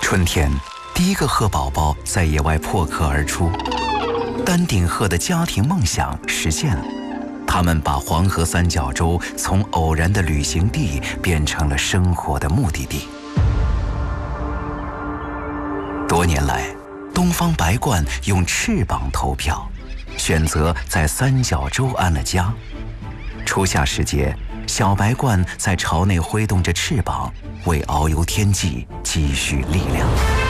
春天，第一个鹤宝宝在野外破壳而出，丹顶鹤的家庭梦想实现了。他们把黄河三角洲从偶然的旅行地变成了生活的目的地。多年来，东方白鹳用翅膀投票，选择在三角洲安了家。初夏时节，小白鹳在巢内挥动着翅膀，为遨游天际积蓄力量。